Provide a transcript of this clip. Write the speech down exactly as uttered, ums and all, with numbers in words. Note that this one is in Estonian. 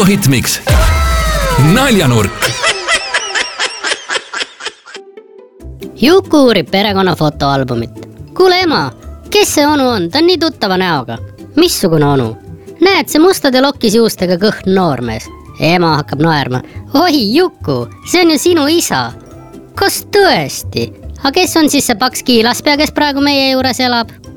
Kuuhitt Mix. Naljanurk. Juku uurib perekonna fotoalbumit. Kuule ema, kes see onu on? Ta on nii tuttava näoga. Missugune onu? Näed, see mustade lokkis juustega kõhn noormees. Ema hakkab naerma. Oi, Juku, see on ju sinu isa. Kas tõesti? Aga kes on siis see paks kiilaspea, kes praegu meie juures elab?